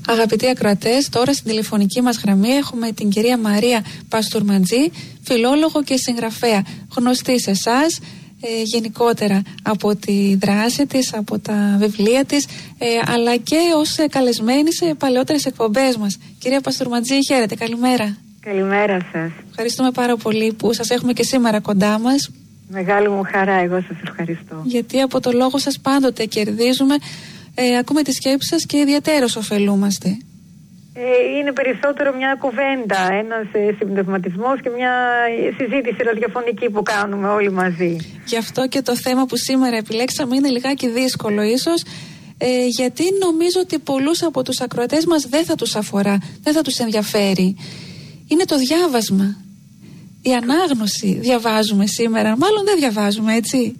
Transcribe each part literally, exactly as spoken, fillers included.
Αγαπητοί ακροατές, τώρα στην τηλεφωνική μας γραμμή έχουμε την κυρία Μαρία Παστούρμαντζή, φιλόλογο και συγγραφέα, γνωστή σε εσάς ε, γενικότερα από τη δράση της, από τα βιβλία της, ε, αλλά και ως καλεσμένη σε παλαιότερες εκπομπές μας. Κυρία Παστούρμαντζή, χαίρετε, καλημέρα. Καλημέρα σας. Ευχαριστούμε πάρα πολύ που σας έχουμε και σήμερα κοντά μας. Μεγάλη μου χαρά, εγώ σας ευχαριστώ. Γιατί από το λόγο σας πάντοτε κερδίζουμε, ε, ακούμε τη σκέψη σας και ιδιαίτερως ωφελούμαστε. Ε, είναι περισσότερο μια κουβέντα, ένας ε, συμπνευματισμός και μια συζήτηση ραδιοφωνική που κάνουμε όλοι μαζί. Γι' αυτό και το θέμα που σήμερα επιλέξαμε είναι λιγάκι δύσκολο ίσως, ε, γιατί νομίζω ότι πολλούς από τους ακροατές μας δεν θα τους αφορά, δεν θα τους ενδιαφέρει. Είναι το διάβασμα. Η ανάγνωση. Διαβάζουμε σήμερα, μάλλον δεν διαβάζουμε, έτσι.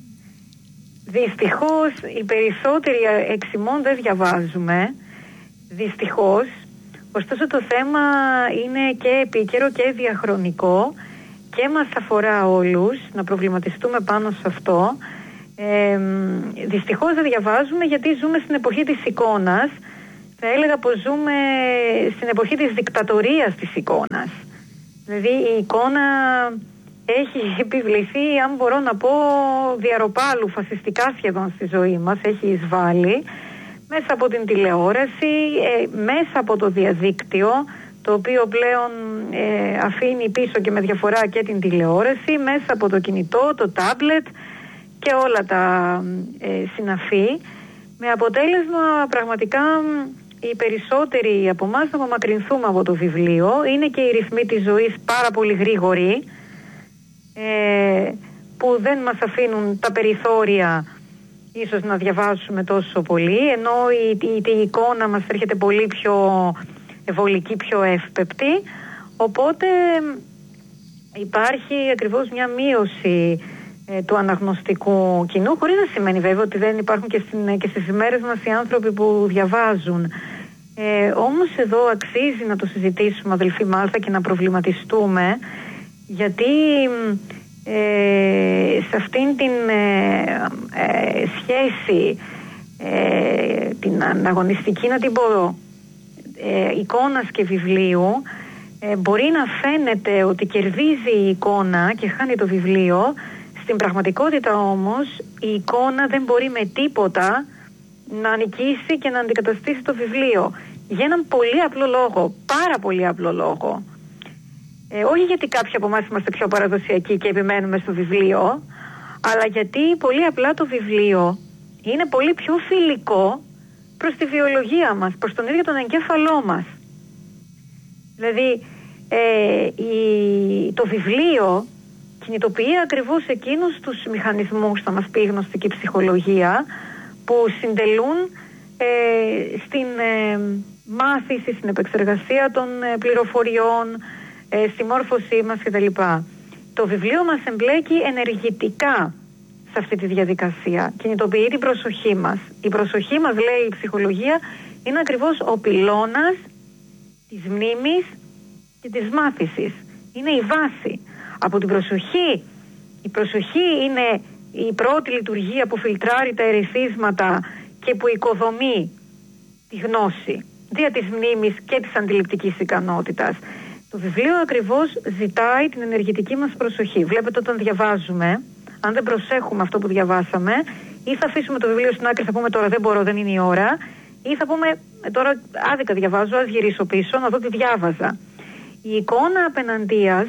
Δυστυχώς οι περισσότεροι εξημών δεν διαβάζουμε, δυστυχώς. Ωστόσο το θέμα είναι και επίκαιρο και διαχρονικό και μας αφορά όλους να προβληματιστούμε πάνω σε αυτό. Ε, δυστυχώς δεν διαβάζουμε γιατί ζούμε στην εποχή της εικόνας. Θα έλεγα πως ζούμε στην εποχή της δικτατορίας της εικόνας. Δηλαδή η εικόνα έχει επιβληθεί, αν μπορώ να πω, διαρροπάλου φασιστικά σχεδόν στη ζωή μας, έχει εισβάλει μέσα από την τηλεόραση, ε, μέσα από το διαδίκτυο, το οποίο πλέον ε, αφήνει πίσω και με διαφορά και την τηλεόραση, μέσα από το κινητό, το τάμπλετ και όλα τα ε, συναφή, με αποτέλεσμα πραγματικά οι περισσότεροι από εμάς να απομακρυνθούμε από το βιβλίο. Είναι και οι ρυθμοί της ζωής πάρα πολύ γρήγοροι, ε, που δεν μας αφήνουν τα περιθώρια ίσως να διαβάσουμε τόσο πολύ, ενώ η, η, η εικόνα μας έρχεται πολύ πιο ευολική, πιο εύπεπτη, οπότε υπάρχει ακριβώς μια μείωση ε, του αναγνωστικού κοινού, χωρίς να σημαίνει βέβαια ότι δεν υπάρχουν και, στην, και στις ημέρες μας οι άνθρωποι που διαβάζουν. Ε, όμως εδώ αξίζει να το συζητήσουμε, αδελφοί Μάλθα, και να προβληματιστούμε, γιατί ε, σε αυτήν την ε, ε, σχέση ε, την αναγωνιστική, να την πω, ε, εικόνας και βιβλίου, ε, μπορεί να φαίνεται ότι κερδίζει η εικόνα και χάνει το βιβλίο. Στην πραγματικότητα όμως η εικόνα δεν μπορεί με τίποτα να νικήσει και να αντικαταστήσει το βιβλίο, για έναν πολύ απλό λόγο, πάρα πολύ απλό λόγο. Ε, όχι γιατί κάποιοι από εμάς είμαστε πιο παραδοσιακοί και επιμένουμε στο βιβλίο, αλλά γιατί πολύ απλά το βιβλίο είναι πολύ πιο φιλικό προς τη βιολογία μας, προς τον ίδιο τον εγκέφαλό μας. Δηλαδή ε, η, το βιβλίο κινητοποιεί ακριβώς εκείνους τους μηχανισμούς, θα μας πει η γνωστική ψυχολογία, που συντελούν ε, στην ε, μάθηση, στην επεξεργασία των ε, πληροφοριών, ε, στη μόρφωσή μας κτλ. Το βιβλίο μας εμπλέκει ενεργητικά σε αυτή τη διαδικασία. Κινητοποιεί την προσοχή μας. Η προσοχή μας, λέει η ψυχολογία, είναι ακριβώς ο πυλώνας της μνήμης και της μάθησης. Είναι η βάση. Από την προσοχή, η προσοχή είναι η πρώτη λειτουργία που φιλτράρει τα ερεθίσματα και που οικοδομεί τη γνώση δια της μνήμης και της αντιληπτικής ικανότητας. Το βιβλίο ακριβώς ζητάει την ενεργητική μας προσοχή. Βλέπετε, όταν διαβάζουμε, αν δεν προσέχουμε αυτό που διαβάσαμε, ή θα αφήσουμε το βιβλίο στην άκρη, θα πούμε τώρα δεν μπορώ, δεν είναι η ώρα, ή θα πούμε τώρα άδικα διαβάζω, ας γυρίσω πίσω να δω τι διάβαζα. Η εικόνα απέναντίας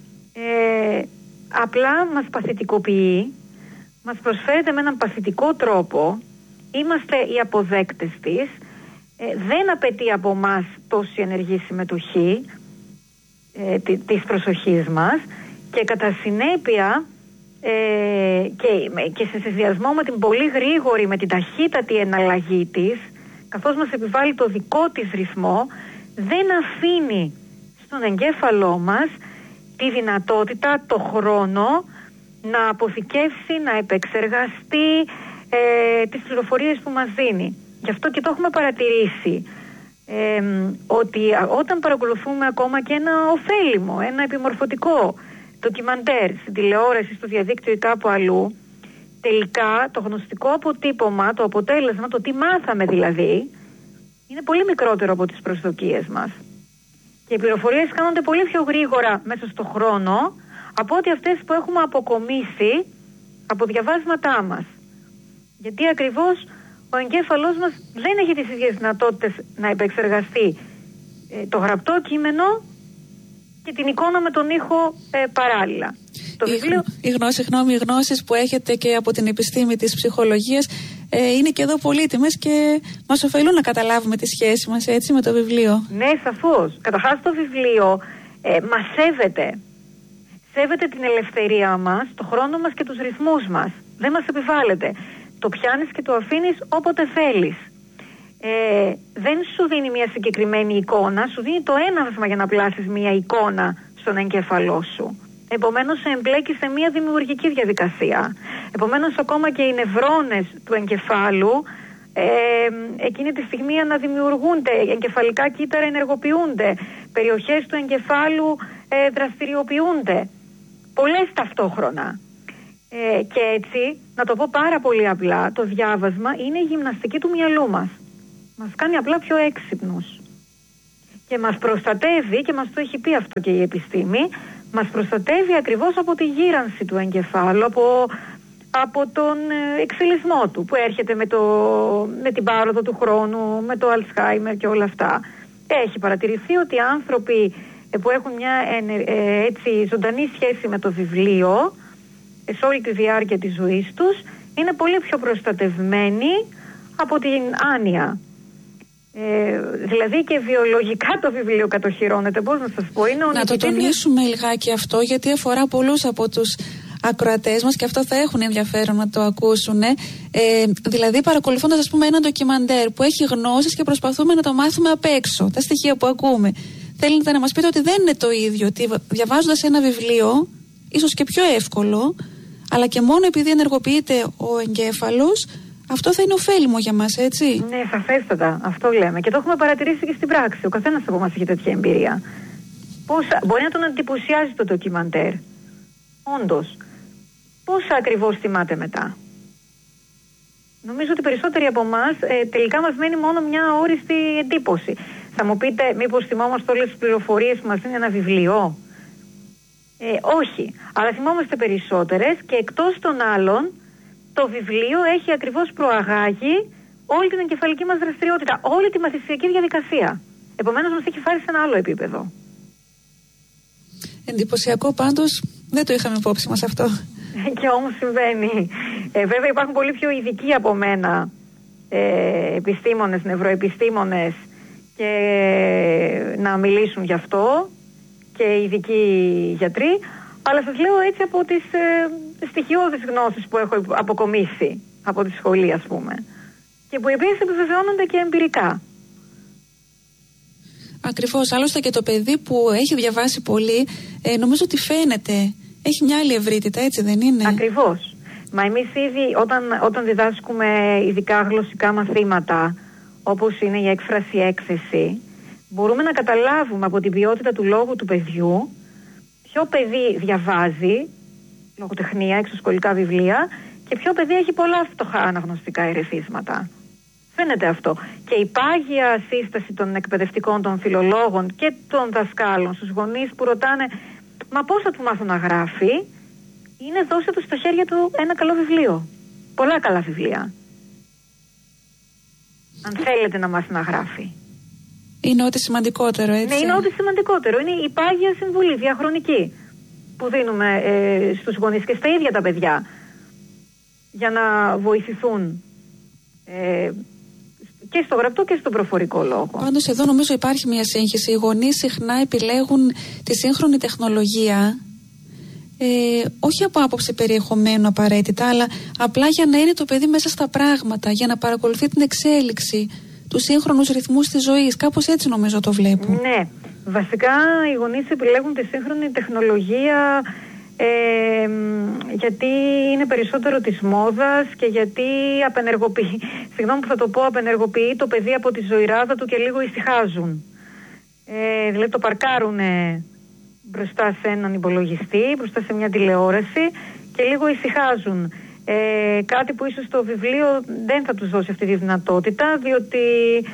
ε, απλά μας παθητικοποιεί, μας προσφέρεται με έναν παθητικό τρόπο, είμαστε οι αποδέκτες της, ε, δεν απαιτεί από μας τόση ενεργή συμμετοχή ε, της προσοχής μας, και κατά συνέπεια ε, και, και σε συνδυασμό με την πολύ γρήγορη, με την ταχύτατη εναλλαγή της, καθώς μας επιβάλλει το δικό της ρυθμό, δεν αφήνει στον εγκέφαλό μας τη δυνατότητα, το χρόνο να αποθηκεύσει, να επεξεργαστεί ε, τις πληροφορίες που μας δίνει. Γι' αυτό και το έχουμε παρατηρήσει, ε, ότι όταν παρακολουθούμε ακόμα και ένα ωφέλιμο, ένα επιμορφωτικό ντοκιμαντέρ στην τηλεόραση, στο διαδίκτυο ή κάπου αλλού, τελικά το γνωστικό αποτύπωμα, το αποτέλεσμα, το τι μάθαμε δηλαδή, είναι πολύ μικρότερο από τις προσδοκίες μας. Και οι πληροφορίες κάνονται πολύ πιο γρήγορα μέσα στο χρόνο από ότι αυτές που έχουμε αποκομίσει από διαβάσματά μας. Γιατί ακριβώς ο εγκέφαλός μας δεν έχει τις ίδιες δυνατότητες να επεξεργαστεί ε, το γραπτό κείμενο και την εικόνα με τον ήχο ε, παράλληλα. Το η, βιβλίο... η γνώση, γνώμη, οι γνώσεις που έχετε και από την επιστήμη της ψυχολογίας ε, είναι και εδώ πολύτιμες και μας ωφελούν να καταλάβουμε τη σχέση μας, έτσι, με το βιβλίο. Ναι, σαφώς. Καταρχάς το βιβλίο ε, μας σέβεται. Σέβεται την ελευθερία μας, το χρόνο μας και τους ρυθμούς μας. Δεν μας επιβάλλεται. Το πιάνεις και το αφήνεις όποτε θέλεις. Ε, δεν σου δίνει μια συγκεκριμένη εικόνα, σου δίνει το έναυσμα για να πλάσεις μια εικόνα στον εγκέφαλό σου. Επομένως σε εμπλέκει σε μια δημιουργική διαδικασία. Επομένως ακόμα και οι νευρώνες του εγκεφάλου ε, εκείνη τη στιγμή αναδημιουργούνται, εγκεφαλικά κύτταρα ενεργοποιούνται, περιοχές του εγκεφάλου ε, δραστηριοποιούνται. Πολλές ταυτόχρονα. Ε, και έτσι, να το πω πάρα πολύ απλά, το διάβασμα είναι η γυμναστική του μυαλού μας. Μας κάνει απλά πιο έξυπνους. Και μας προστατεύει, και μας το έχει πει αυτό και η επιστήμη, μας προστατεύει ακριβώς από τη γύρανση του εγκεφάλου, από, από τον εξελισμό του που έρχεται με, το, με την πάροδο του χρόνου, με το Αλτσχάιμερ και όλα αυτά. Έχει παρατηρηθεί ότι οι άνθρωποι που έχουν μια ε, έτσι, ζωντανή σχέση με το βιβλίο σε όλη τη διάρκεια της ζωής τους είναι πολύ πιο προστατευμένοι από την άνοια. Ε, δηλαδή και βιολογικά το βιβλίο κατοχυρώνεται. Πώς να σας πω, είναι ο να το τονίσουμε λιγάκι αυτό, γιατί αφορά πολλούς από τους ακροατές μας και αυτό θα έχουν ενδιαφέρον να το ακούσουν. Ε, δηλαδή παρακολουθώντας, ας πούμε, ένα ντοκιμαντέρ που έχει γνώσεις και προσπαθούμε να το μάθουμε απ' έξω, τα στοιχεία που ακούμε. Θέλετε να μας πείτε ότι δεν είναι το ίδιο, ότι διαβάζοντας ένα βιβλίο, ίσως και πιο εύκολο, αλλά και μόνο επειδή ενεργοποιείται ο εγκέφαλος, αυτό θα είναι ωφέλιμο για μας, έτσι? Ναι, σαφέστατα. Αυτό λέμε. Και το έχουμε παρατηρήσει και στην πράξη. Ο καθένας από εμάς έχει τέτοια εμπειρία. Πόσα, μπορεί να τον εντυπωσιάζει το ντοκιμαντέρ. Όντως. Πόσα ακριβώς θυμάται μετά? Νομίζω ότι περισσότεροι από εμάς ε, τελικά μας μένει μόνο μια όριστη εντύπωση. Θα μου πείτε, μήπως θυμόμαστε όλες τις πληροφορίες που μας δίνει ένα βιβλίο? Ε, όχι. Αλλά θυμόμαστε περισσότερες και εκτός των άλλων, το βιβλίο έχει ακριβώς προαγάγει όλη την εγκεφαλική μας δραστηριότητα, όλη τη μαθησιακή διαδικασία. Επομένως μας έχει φάρει σε ένα άλλο επίπεδο. Εντυπωσιακό πάντως, δεν το είχαμε υπόψη μας αυτό. Και όμως συμβαίνει. Ε, βέβαια υπάρχουν πολύ πιο ειδικοί από μένα ε, επιστήμονες, νευροεπιστήμονες και ε, να μιλήσουν γι' αυτό και ειδικοί γιατροί, αλλά σας λέω έτσι από τις ε, στοιχειώδεις γνώσεις που έχω αποκομίσει από τη σχολή, ας πούμε, και που επίσης επιβεβαιώνονται και εμπειρικά. Ακριβώς, άλλωστε και το παιδί που έχει διαβάσει πολύ, ε, νομίζω ότι φαίνεται, έχει μια άλλη ευρύτητα, έτσι δεν είναι? Ακριβώς. Μα εμείς ήδη όταν, όταν διδάσκουμε ειδικά γλωσσικά μαθήματα, όπως είναι η έκφραση έκθεση, μπορούμε να καταλάβουμε από την ποιότητα του λόγου του παιδιού ποιο παιδί διαβάζει λογοτεχνία, εξωσχολικά βιβλία και ποιο παιδί έχει πολλά φτωχά αναγνωστικά ερεθίσματα. Φαίνεται αυτό. Και η πάγια σύσταση των εκπαιδευτικών, των φιλολόγων και των δασκάλων στους γονείς που ρωτάνε «Μα πώς θα του μάθω να γράφει?» είναι δώσε του στα χέρια του ένα καλό βιβλίο. Πολλά καλά βιβλία. Αν θέλετε να μάθει να γράφει. Είναι ό,τι σημαντικότερο, έτσι? Ναι, είναι ό,τι σημαντικότερο. Είναι η πάγια συμβουλή διαχρονική που δίνουμε ε, στους γονείς και στα ίδια τα παιδιά για να βοηθηθούν ε, και στο γραπτό και στον προφορικό λόγο. Πάντως εδώ νομίζω υπάρχει μια σύγχυση. Οι γονείς συχνά επιλέγουν τη σύγχρονη τεχνολογία ε, όχι από άποψη περιεχομένου απαραίτητα, αλλά απλά για να είναι το παιδί μέσα στα πράγματα, για να παρακολουθεί την εξέλιξη, τους σύγχρονους ρυθμούς της ζωής. Κάπως έτσι νομίζω το βλέπω. Ναι. Βασικά οι γονείς επιλέγουν τη σύγχρονη τεχνολογία ε, γιατί είναι περισσότερο της μόδας και γιατί απενεργοποιεί, συγγνώμη που θα το πω, απενεργοποιεί το παιδί από τη ζωηράδα του και λίγο ησυχάζουν. Ε, δηλαδή το παρκάρουν μπροστά σε έναν υπολογιστή, μπροστά σε μια τηλεόραση και λίγο ησυχάζουν. Ε, κάτι που ίσως το βιβλίο δεν θα τους δώσει αυτή τη δυνατότητα, διότι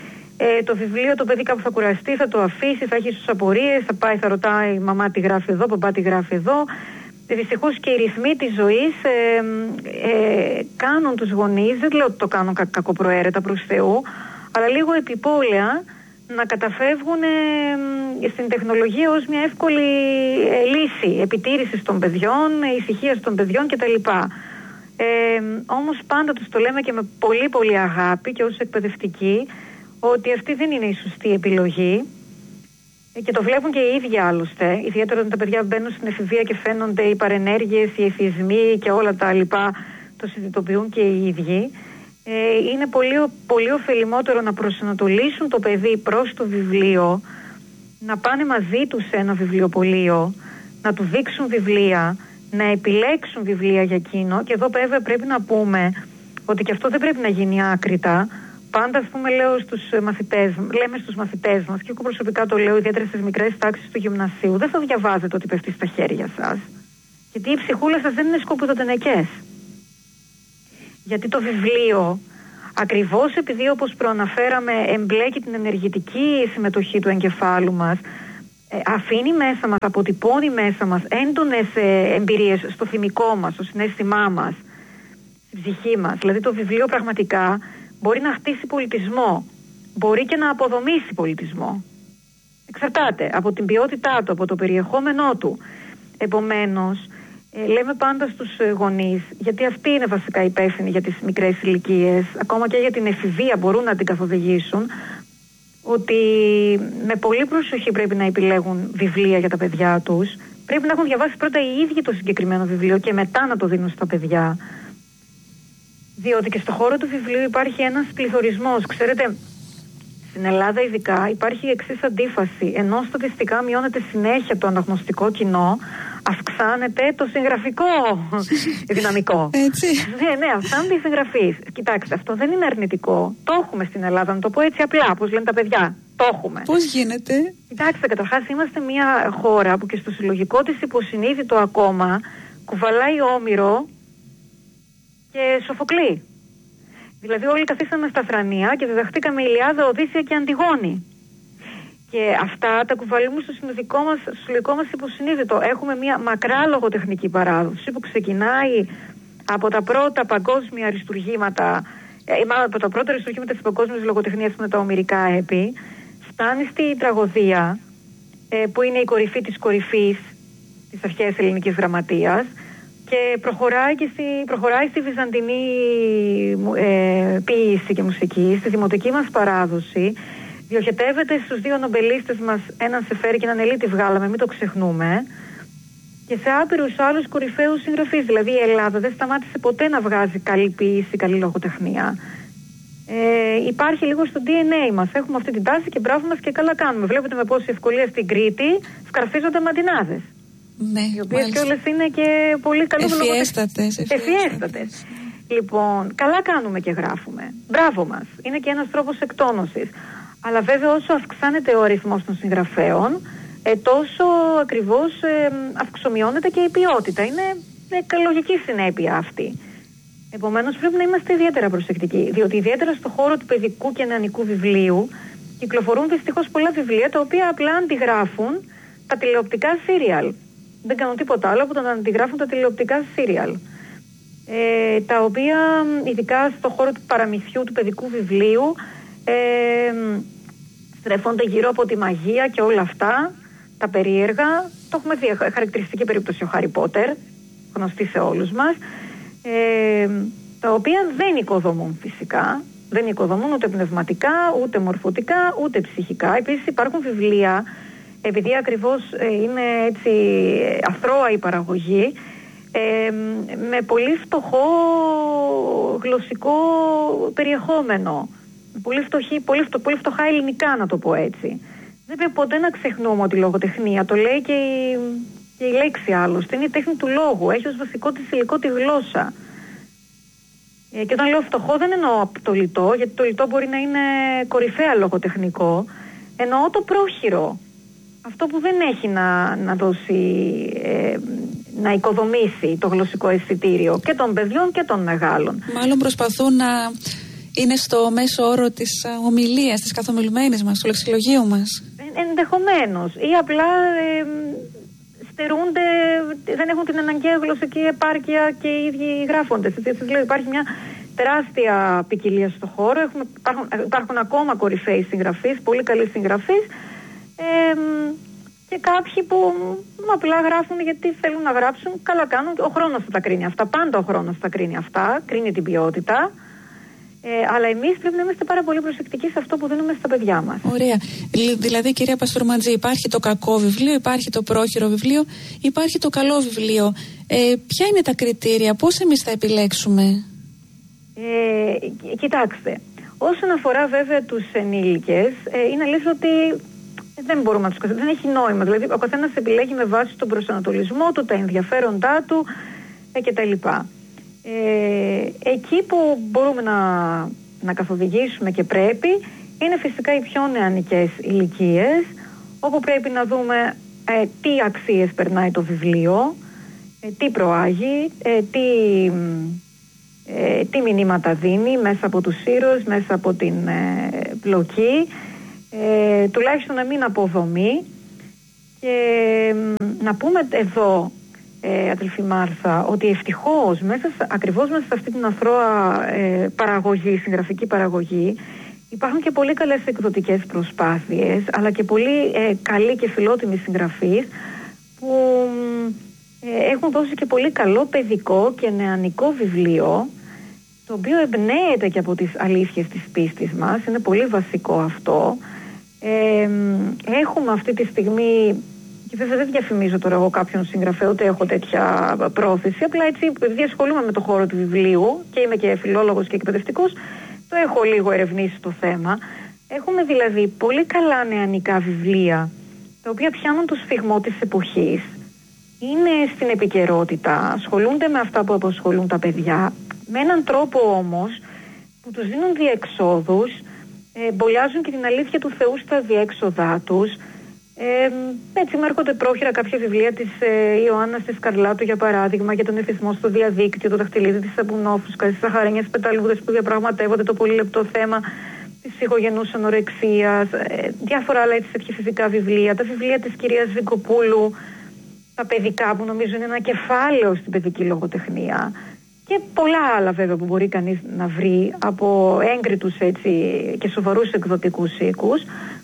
Ε, το βιβλίο το παιδί κάπου θα κουραστεί, θα το αφήσει, θα έχει ίσως απορίες, θα πάει, θα ρωτάει μαμά τι γράφει εδώ, παπά τι γράφει εδώ. Δυστυχώς και οι ρυθμοί της ζωής ε, ε, κάνουν τους γονείς, δεν λέω ότι το κάνουν κα, κακοπροαίρετα προς Θεού, αλλά λίγο επιπόλαια να καταφεύγουν ε, στην τεχνολογία ως μια εύκολη ε, λύση επιτήρησης των παιδιών, ησυχίας των παιδιών κτλ. Ε, όμως πάντα τους το λέμε και με πολύ πολύ αγάπη και ως εκπαιδευτικοί ότι αυτή δεν είναι η σωστή επιλογή. Και το βλέπουν και οι ίδιοι άλλωστε, ιδιαίτερα όταν τα παιδιά μπαίνουν στην εφηβεία και φαίνονται οι παρενέργειες, οι εθισμοί και όλα τα λοιπά, το συνειδητοποιούν και οι ίδιοι. Ε, είναι πολύ, πολύ ωφελημότερο να προσανατολίσουν το παιδί προς το βιβλίο, να πάνε μαζί του σε ένα βιβλιοπωλείο, να του δείξουν βιβλία, να επιλέξουν βιβλία για εκείνο. Και εδώ βέβαια πρέπει να πούμε ότι και αυτό δεν πρέπει να γίνει άκρητα. Πάντα, ας πούμε, λέω στους μαθητές, λέμε στους μαθητές μας, και εγώ προσωπικά το λέω ιδιαίτερα στις μικρές τάξεις του γυμνασίου, δεν θα διαβάζετε ό,τι πέφτει στα χέρια σας. Γιατί οι ψυχούλες σας δεν είναι σκοπουδοτενεκές. Γιατί το βιβλίο, ακριβώς επειδή όπως προαναφέραμε εμπλέκει την ενεργητική συμμετοχή του εγκεφάλου μας, ε, αφήνει μέσα μας, αποτυπώνει μέσα μας έντονες ε, εμπειρίες στο θυμικό μας, στο συναίσθημά μας, στην ψυχή μας. Δηλαδή το βιβλίο πραγματικά μπορεί να χτίσει πολιτισμό, μπορεί και να αποδομήσει πολιτισμό. Εξαρτάται από την ποιότητά του, από το περιεχόμενό του. Επομένως, ε, λέμε πάντα στους γονείς, γιατί αυτοί είναι βασικά υπεύθυνοι για τις μικρές ηλικίες, ακόμα και για την εφηβεία μπορούν να την καθοδηγήσουν, ότι με πολύ προσοχή πρέπει να επιλέγουν βιβλία για τα παιδιά τους. Πρέπει να έχουν διαβάσει πρώτα οι ίδιοι το συγκεκριμένο βιβλίο και μετά να το δίνουν στα παιδιά. Διότι και στο χώρο του βιβλίου υπάρχει ένας πληθωρισμός. Ξέρετε, στην Ελλάδα ειδικά υπάρχει η εξής αντίφαση. Ενώ στατιστικά μειώνεται συνέχεια το αναγνωστικό κοινό, αυξάνεται το συγγραφικό δυναμικό. Έτσι. Ναι, ναι, αυξάνονται οι συγγραφείς. Κοιτάξτε, αυτό δεν είναι αρνητικό. Το έχουμε στην Ελλάδα, να το πω έτσι απλά, όπως λένε τα παιδιά. Το έχουμε. Πώς γίνεται? Κοιτάξτε, καταρχάς είμαστε μια χώρα που και στο συλλογικό της υποσυνείδητο ακόμα κουβαλάει Όμηρο και Σοφοκλή. Δηλαδή όλοι καθίσαμε στα θρανία και διδαχτήκαμε Ηλιάδα, Οδύσσεια και Αντιγόνη. Και αυτά τα κουβαλούμε στο συνειδητικό μας, στο συλλογικό μας υποσυνείδητο. Έχουμε μια μακρά λογοτεχνική παράδοση που ξεκινάει από τα πρώτα παγκόσμια αριστουργήματα, ε, μάλλον από τα πρώτα αριστουργήματα της παγκόσμιας λογοτεχνίας που είναι τα ομηρικά έπι, φτάνει στη τραγωδία, ε, που είναι η κορυφή της κορυφής της αρχαίας ελληνικής γραμματείας, και προχωράει, και στη, προχωράει στη βυζαντινή ε, ποίηση και μουσική, στη δημοτική μας παράδοση. Διοχετεύεται στους δύο νομπελίστες μας, έναν Σεφέρη και έναν Ελίτη βγάλαμε, μην το ξεχνούμε, και σε άπειρους άλλους κορυφαίους συγγραφείς. Δηλαδή η Ελλάδα δεν σταμάτησε ποτέ να βγάζει καλή ποίηση, καλή λογοτεχνία. Ε, υπάρχει λίγο στο ντι εν έι μας. Έχουμε αυτή την τάση και μπράβο μας και καλά κάνουμε. Βλέπετε με πόση ευκολία στην Κρήτη σκαρφίζονται μαντινάδες. Ναι, οι οποίες και όλες είναι και πολύ καλές ευφιέστατες. Ευφιέστατες. Λοιπόν, καλά κάνουμε και γράφουμε. Μπράβο μας. Είναι και ένας τρόπος εκτόνωσης. Αλλά βέβαια όσο αυξάνεται ο αριθμός των συγγραφέων, ε, τόσο ακριβώς ε, αυξομειώνεται και η ποιότητα. Είναι ε, λογική συνέπεια αυτή. Επομένως πρέπει να είμαστε ιδιαίτερα προσεκτικοί, διότι ιδιαίτερα στο χώρο του παιδικού και νεανικού βιβλίου κυκλοφορούν δυστυχώς πολλά βιβλία τα οποία απλά αντιγράφουν τα τηλεοπτικά σύριαλ. Δεν κάνουν τίποτα άλλο από το να αντιγράφουν τα τηλεοπτικά σύριαλ. Ε, τα οποία ειδικά στο χώρο του παραμυθιού, του παιδικού βιβλίου, ε, στρέφονται γύρω από τη μαγεία και όλα αυτά, τα περίεργα. Το έχουμε δει, χαρακτηριστική περίπτωση ο Χάρι Πότερ, γνωστή σε όλους μας, ε, τα οποία δεν οικοδομούν φυσικά, δεν οικοδομούν ούτε πνευματικά, ούτε μορφωτικά, ούτε ψυχικά. Επίσης υπάρχουν βιβλία, επειδή ακριβώς είναι έτσι αθρώα η παραγωγή, ε, με πολύ φτωχό γλωσσικό περιεχόμενο, πολύ, φτωχή, πολύ, φτω, πολύ φτωχά ελληνικά, να το πω έτσι. Δεν πρέπει ποτέ να ξεχνούμε ότι η λογοτεχνία, το λέει και η, και η λέξη άλλωστε, είναι η τέχνη του λόγου, έχει ως βασικό της υλικό τη γλώσσα. Ε, και όταν λέω φτωχό δεν εννοώ το λιτό, γιατί το λιτό μπορεί να είναι κορυφαία λογοτεχνικό, εννοώ το πρόχειρο. Αυτό που δεν έχει να, να δώσει, ε, να οικοδομήσει το γλωσσικό αισθητήριο και των παιδιών και των μεγάλων. Μάλλον προσπαθούν να Είναι στο μέσο όρο της ομιλίας, της καθομιλουμένης μας, του λεξιλογίου μας. Ε, ενδεχομένως. Ή απλά ε, στερούνται, δεν έχουν την αναγκαία γλωσσική επάρκεια και οι ίδιοι γράφοντες. Δηλαδή υπάρχει μια τεράστια ποικιλία στο χώρο. Έχουμε, υπάρχουν, υπάρχουν ακόμα κορυφαίοι συγγραφείς, πολύ καλοί συγγραφείς. Ε, και κάποιοι που απλά γράφουν γιατί θέλουν να γράψουν. Καλά κάνουν. Ο χρόνος θα τα κρίνει αυτά. Πάντα ο χρόνος θα τα κρίνει αυτά. Κρίνει την ποιότητα. Ε, αλλά εμείς πρέπει να είμαστε πάρα πολύ προσεκτικοί σε αυτό που δίνουμε στα παιδιά μας. Ωραία. Δηλαδή, κυρία Παστούρματζή, υπάρχει το κακό βιβλίο, υπάρχει το πρόχειρο βιβλίο, υπάρχει το καλό βιβλίο. Ε, ποια είναι τα κριτήρια, πώς εμείς θα επιλέξουμε? Ε, κοιτάξτε, όσον αφορά βέβαια τους ενήλικες, ε, είναι αλήθεια ότι δεν μπορούμε να τους καθίσουμε. Δεν έχει νόημα. Δηλαδή, ο καθένας επιλέγει με βάση τον προσανατολισμό του, τα ενδιαφέροντά του ε, κτλ. Ε, εκεί που μπορούμε να, να καθοδηγήσουμε και πρέπει είναι φυσικά οι πιο νεανικές ηλικίες, όπου πρέπει να δούμε ε, τι αξίες περνάει το βιβλίο, ε, τι προάγει, ε, τι, ε, τι μηνύματα δίνει μέσα από τους ήρωες, μέσα από την ε, πλοκή, ε, τουλάχιστον να μην αποδομεί. Και ε, να πούμε εδώ, Ε, αδελφή Μάρθα, ότι ευτυχώς μέσα, ακριβώς μέσα σε αυτή την αθρώα ε, παραγωγή, συγγραφική παραγωγή, υπάρχουν και πολύ καλές εκδοτικές προσπάθειες, αλλά και πολύ ε, καλοί και φιλότιμοι συγγραφείς που ε, έχουν δώσει και πολύ καλό παιδικό και νεανικό βιβλίο, το οποίο εμπνέεται και από τις αλήθειες της πίστης μας. Είναι πολύ βασικό αυτό. Ε, έχουμε αυτή τη στιγμή, και βέβαια δεν διαφημίζω τώρα εγώ κάποιον συγγραφέα, ούτε έχω τέτοια πρόθεση. Απλά έτσι, επειδή ασχολούμαι με το χώρο του βιβλίου και είμαι και φιλόλογος και εκπαιδευτικός, το έχω λίγο ερευνήσει το θέμα. Έχουμε δηλαδή πολύ καλά νεανικά βιβλία, τα οποία πιάνουν το σφιγμό της εποχής, είναι στην επικαιρότητα, ασχολούνται με αυτά που απασχολούν τα παιδιά, με έναν τρόπο όμως που τους δίνουν διεξόδους, ε, μπολιάζουν και την αλήθεια του Θεού στα διέξοδά τους. Ε, έτσι μου έρχονται πρόχειρα κάποια βιβλία της ε, Ιωάννας της Καρλάτου, για παράδειγμα, για τον εθισμό στο διαδίκτυο, το δαχτυλίδι της σαπουνόφουσκας, τις σαχαρένιες πεταλούδες που διαπραγματεύονται το πολύ λεπτό θέμα της ψυχογενούς ανορεξίας, ε, διάφορα άλλα έτσι τέτοια φυσικά βιβλία, τα βιβλία της κυρίας Βικοπούλου, τα παιδικά, που νομίζω είναι ένα κεφάλαιο στην παιδική λογοτεχνία, και πολλά άλλα βέβαια που μπορεί κανείς να βρει από έγκριτους έτσι και σοβαρούς εκδοτικούς οίκους.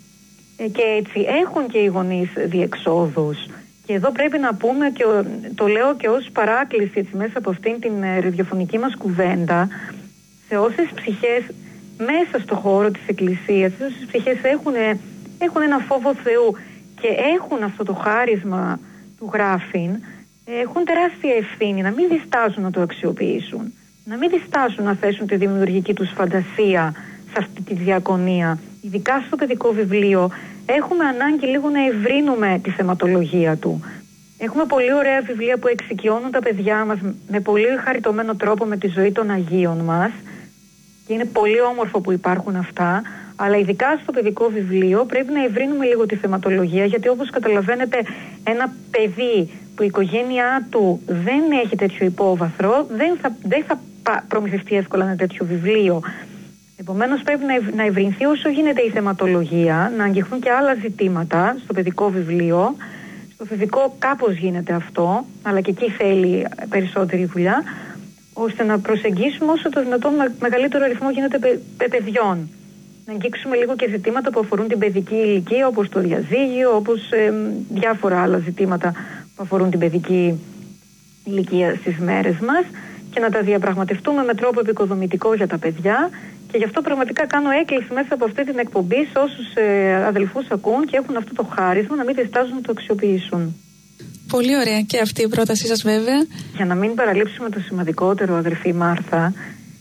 Και έτσι έχουν και οι γονείς διεξόδους. Και εδώ πρέπει να πούμε, και το λέω και ως παράκληση έτσι, μέσα από αυτήν την ραδιοφωνική μας κουβέντα, σε όσες ψυχές μέσα στο χώρο της Εκκλησίας, σε όσες ψυχές έχουν, έχουν ένα φόβο Θεού και έχουν αυτό το χάρισμα του γράφειν, έχουν τεράστια ευθύνη να μην διστάζουν να το αξιοποιήσουν, να μην διστάζουν να θέσουν τη δημιουργική τους φαντασία σε αυτή τη διακονία. Ειδικά στο παιδικό βιβλίο έχουμε ανάγκη λίγο να ευρύνουμε τη θεματολογία του. Έχουμε πολύ ωραία βιβλία που εξοικειώνουν τα παιδιά μας με πολύ χαριτωμένο τρόπο με τη ζωή των Αγίων μας, και είναι πολύ όμορφο που υπάρχουν αυτά, αλλά ειδικά στο παιδικό βιβλίο πρέπει να ευρύνουμε λίγο τη θεματολογία, γιατί όπως καταλαβαίνετε, ένα παιδί που η οικογένειά του δεν έχει τέτοιο υπόβαθρο δεν θα, δεν θα προμηθευτεί εύκολα ένα τέτοιο βιβλίο. Επομένως πρέπει να ευρυνθεί όσο γίνεται η θεματολογία, να αγγιχθούν και άλλα ζητήματα στο παιδικό βιβλίο. Στο φυσικό κάπως γίνεται αυτό, αλλά και εκεί θέλει περισσότερη δουλειά, ώστε να προσεγγίσουμε όσο το δυνατόν μεγαλύτερο αριθμό γίνεται παι, παι, παιδιών. Να αγγίξουμε λίγο και ζητήματα που αφορούν την παιδική ηλικία, όπως το διαζύγιο, όπως ε, διάφορα άλλα ζητήματα που αφορούν την παιδική ηλικία στις μέρες μας, και να τα διαπραγματευτούμε με τρόπο επικοδομητικό για τα παιδιά. Και γι' αυτό πραγματικά κάνω έκκληση μέσα από αυτή την εκπομπή σε όσους ε, αδελφούς ακούν και έχουν αυτό το χάρισμα να μην διστάζουν να το αξιοποιήσουν. Πολύ ωραία και αυτή η πρότασή σας, βέβαια. Για να μην παραλείψουμε το σημαντικότερο, αδελφή Μάρθα,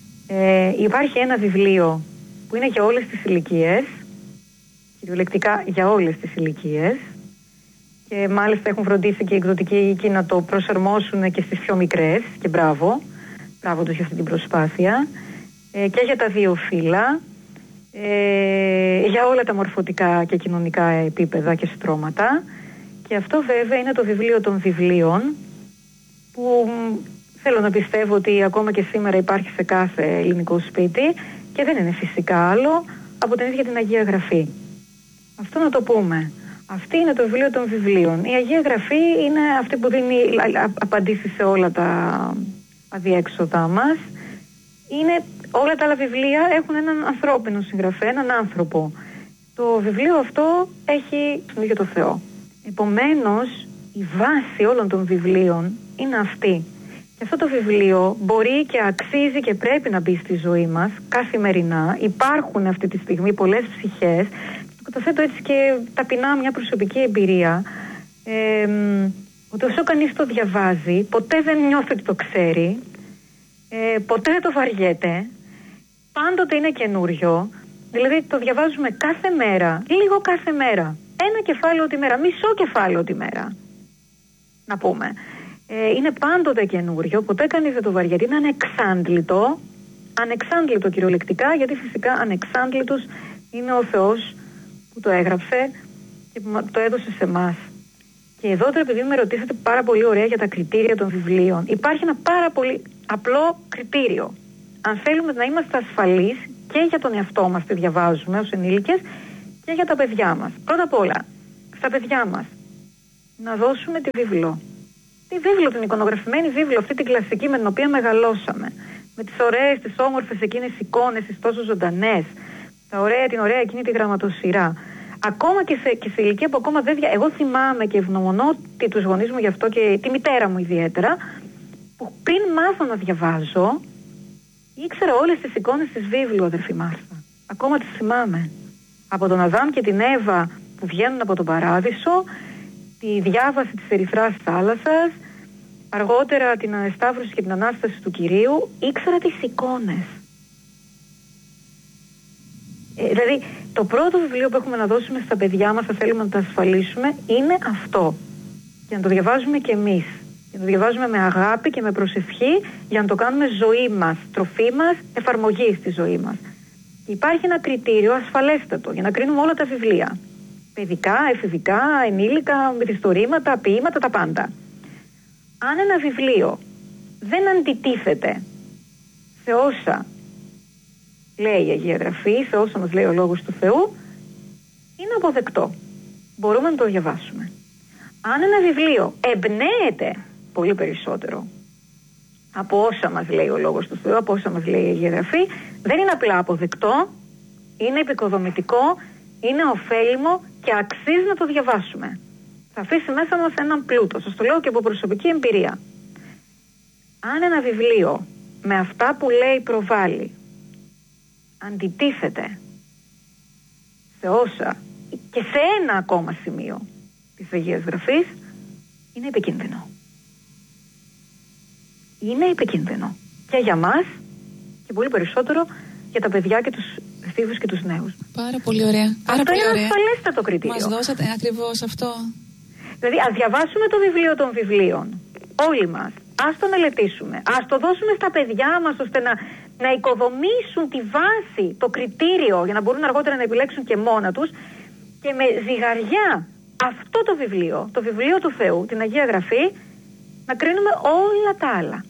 ε, υπάρχει ένα βιβλίο που είναι για όλες τις ηλικίες, κυριολεκτικά για όλες τις ηλικίες, και μάλιστα έχουν φροντίσει και οι εκδοτικοί οίκοι να το προσαρμόσουν και στις πιο μικρές, και μπράβο, μπράβο τους για αυτή την προσπάθεια, ε, και για τα δύο φύλλα, ε, για όλα τα μορφωτικά και κοινωνικά επίπεδα και στρώματα. Και αυτό βέβαια είναι το βιβλίο των βιβλίων, που θέλω να πιστεύω ότι ακόμα και σήμερα υπάρχει σε κάθε ελληνικό σπίτι, και δεν είναι φυσικά άλλο από την ίδια την Αγία Γραφή. Αυτό να το πούμε. Αυτή είναι το βιβλίο των βιβλίων. Η Αγία Γραφή είναι αυτή που δίνει απαντήσεις σε όλα τα αδιέξοδά μας. Είναι, όλα τα άλλα βιβλία έχουν έναν ανθρώπινο συγγραφέα, έναν άνθρωπο. Το βιβλίο αυτό έχει τον ίδιο το Θεό. Επομένως, η βάση όλων των βιβλίων είναι αυτή. Και αυτό το βιβλίο μπορεί και αξίζει και πρέπει να μπει στη ζωή μας καθημερινά. Υπάρχουν αυτή τη στιγμή πολλές ψυχές. Το καταθέτω έτσι και ταπεινά μια προσωπική εμπειρία. Ε, ότι όσο κανείς το διαβάζει, ποτέ δεν νιώθει ότι το ξέρει. Ε, ποτέ δεν το βαριέται. Πάντοτε είναι καινούριο. Δηλαδή το διαβάζουμε κάθε μέρα, λίγο κάθε μέρα. Ένα κεφάλαιο τη μέρα, μισό κεφάλαιο τη μέρα. Να πούμε. Ε, είναι πάντοτε καινούριο, ποτέ κανείς δεν το βαριέται. Είναι ανεξάντλητο. Ανεξάντλητο κυριολεκτικά, γιατί φυσικά ανεξάντλητος είναι ο Θεός που το έγραψε και που το έδωσε σε εμάς. Και εδώ τώρα, επειδή με ρωτήσατε πάρα πολύ ωραία για τα κριτήρια των βιβλίων, υπάρχει ένα πάρα πολύ απλό κριτήριο. Αν θέλουμε να είμαστε ασφαλείς και για τον εαυτό μας, τι διαβάζουμε ως ενήλικες, και για τα παιδιά μας. Πρώτα απ' όλα, στα παιδιά μας, να δώσουμε τη βίβλο. Τη βίβλο, την εικονογραφημένη βίβλο, αυτή την κλασική με την οποία μεγαλώσαμε. Με τις ωραίες, τις όμορφες εκείνες εικόνες, τις τόσο ζωντανές. Τα ωραία, την ωραία εκείνη τη γραμματοσυρά. Ακόμα και σε, και σε ηλικία που ακόμα δεν δια... Εγώ θυμάμαι και ευγνωμονώ τους γονείς μου γι' αυτό και τη μητέρα μου ιδιαίτερα, που πριν μάθω να διαβάζω, ήξερα όλες τις εικόνες της βίβλου, αδερφή Μάρθα. Ακόμα τις θυμάμαι. Από τον Αδάμ και την Εύα που βγαίνουν από τον Παράδεισο, τη διάβαση της ερυθράς θάλασσας, αργότερα την Ανεσταύρωση και την Ανάσταση του Κυρίου, ήξερα τις εικόνες. Ε, δηλαδή, το πρώτο βιβλίο που έχουμε να δώσουμε στα παιδιά μας, θα θέλουμε να τα ασφαλίσουμε, είναι αυτό. Και να το διαβάζουμε κι εμείς. Και να το διαβάζουμε με αγάπη και με προσευχή, για να το κάνουμε ζωή μας, τροφή μας, εφαρμογή στη ζωή μας. Και υπάρχει ένα κριτήριο ασφαλέστατο για να κρίνουμε όλα τα βιβλία. Παιδικά, εφηβικά, ενήλικα, μυθιστορήματα, ποίηματα, τα πάντα. Αν ένα βιβλίο δεν αντιτίθεται σε όσα λέει η Αγία Γραφή, σε όσα μας λέει ο Λόγος του Θεού, είναι αποδεκτό. Μπορούμε να το διαβάσουμε. Αν ένα βιβλίο εμπνέεται πολύ περισσότερο από όσα μας λέει ο Λόγος του Θεού, από όσα μας λέει η Αγία Γραφή, δεν είναι απλά αποδεκτό, είναι επικοδομητικό, είναι ωφέλιμο και αξίζει να το διαβάσουμε. Θα αφήσει μέσα μας έναν πλούτο. Σας το λέω και από προσωπική εμπειρία. Αν ένα βιβλίο με αυτά που λέει προβάλλει αντιτίθεται σε όσα και σε ένα ακόμα σημείο της Αγίας Γραφής, είναι επικίνδυνο. Είναι επικίνδυνο. Και για μας και πολύ περισσότερο για τα παιδιά και τους εφήβους και τους νέους. Πάρα πολύ ωραία. Πάρα αυτό πολύ είναι ωραία. ασφαλέστατο κριτήριο. Μας δώσατε ακριβώς αυτό. Δηλαδή, ας διαβάσουμε το βιβλίο των βιβλίων. Όλοι μας. Ας το μελετήσουμε. Ας το δώσουμε στα παιδιά μας, ώστε να, να οικοδομήσουν τη βάση, το κριτήριο, για να μπορούν αργότερα να επιλέξουν και μόνα τους. Και με ζυγαριά αυτό το βιβλίο, το βιβλίο του Θεού, την Αγία Γραφή, να κρίνουμε όλα τα άλλα.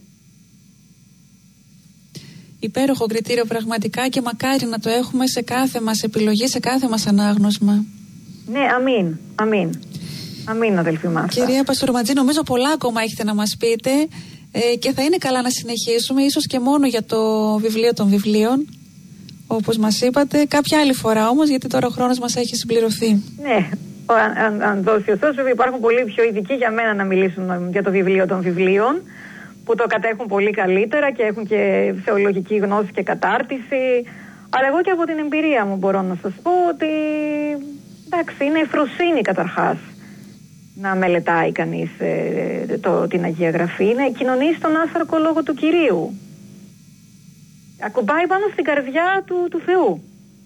Υπέροχο κριτήριο πραγματικά, και μακάρι να το έχουμε σε κάθε μας επιλογή, σε κάθε μας ανάγνωσμα. Ναι, αμήν, αμήν. Αμήν, αδελφή Μάρθα. Κυρία Παστορματζή, νομίζω πολλά ακόμα έχετε να μας πείτε, ε, και θα είναι καλά να συνεχίσουμε, ίσως και μόνο για το βιβλίο των βιβλίων, όπως μας είπατε, κάποια άλλη φορά όμως, γιατί τώρα ο χρόνος μας έχει συμπληρωθεί. Ναι, αν, αν, αν δώσει ο Θεός, βέβαια υπάρχουν πολύ πιο ειδικοί για μένα να μιλήσουν για το βιβλίο των βιβλίων, που το κατέχουν πολύ καλύτερα και έχουν και θεολογική γνώση και κατάρτιση. Αλλά εγώ και από την εμπειρία μου μπορώ να σας πω ότι, εντάξει, είναι ευφροσύνη καταρχάς να μελετάει κανείς ε, το, την Αγία Γραφή. Είναι κοινωνεί στον άσαρκο λόγο του Κυρίου. Ακουμπάει πάνω στην καρδιά του, του Θεού.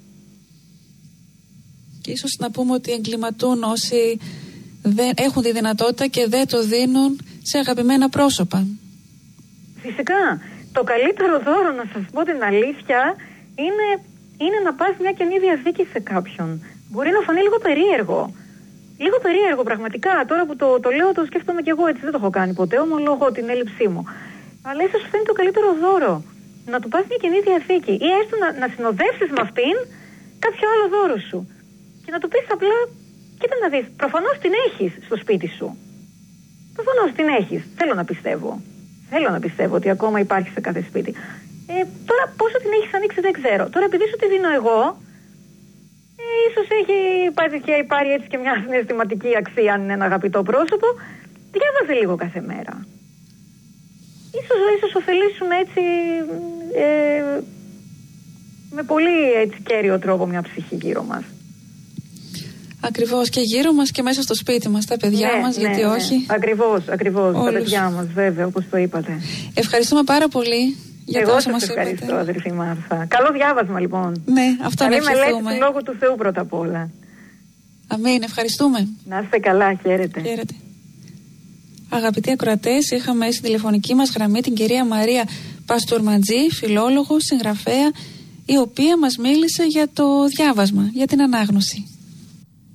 Και ίσως να πούμε ότι εγκληματούν όσοι δεν έχουν τη δυνατότητα και δεν το δίνουν σε αγαπημένα πρόσωπα. Φυσικά. Το καλύτερο δώρο, να σας πω την αλήθεια, είναι, είναι να πας μια Καινή Διαθήκη σε κάποιον. Μπορεί να φανεί λίγο περίεργο. Λίγο περίεργο πραγματικά. Τώρα που το, το λέω, το σκέφτομαι κι εγώ έτσι. Δεν το έχω κάνει ποτέ, ομολογώ την έλλειψή μου. Αλλά ίσως αυτό είναι το καλύτερο δώρο. να του πας μια Καινή Διαθήκη ή έστω να, να συνοδεύσεις με αυτήν κάποιο άλλο δώρο σου και να του πεις απλά, κοίτα να δεις, προφανώς την έχεις στο σπίτι σου. Προφανώς την έχεις. Θέλω να πιστεύω. Θέλω να πιστεύω ότι ακόμα υπάρχει σε κάθε σπίτι. Ε, τώρα πόσο την έχεις ανοίξει δεν ξέρω. Τώρα επειδή σου τη δίνω εγώ, ε, ίσως έχει υπάρχει, υπάρχει έτσι και μια συναισθηματική αξία αν είναι ένα αγαπητό πρόσωπο. Διάβαζε λίγο κάθε μέρα. Ίσως, ίσως ωφελήσουμε έτσι ε, με πολύ έτσι κέριο τρόπο μια ψυχή γύρω μας. Ακριβώς, και γύρω μας και μέσα στο σπίτι μας, τα παιδιά ναι, μας, ναι, γιατί ναι. όχι. Ακριβώς, ακριβώς, Όλους. τα παιδιά μας βέβαια, όπως το είπατε. Ευχαριστούμε πάρα πολύ για Εγώ τόσο μας σας ευχαριστώ, είπατε. αδερφή Μάρθα. Καλό διάβασμα λοιπόν. Ναι, αυτό να ευχηθούμε. Καλή μελέτη του Λόγου του Θεού πρώτα απ' όλα. Αμήν, ευχαριστούμε. Να είστε καλά, χαίρετε. Χαίρετε. Αγαπητοί ακροατές, είχαμε στην τηλεφωνική μας γραμμή την κυρία Μαρία Παστουρματζή, φιλόλογο, συγγραφέα, η οποία μας μίλησε για το διάβασμα, για την ανάγνωση.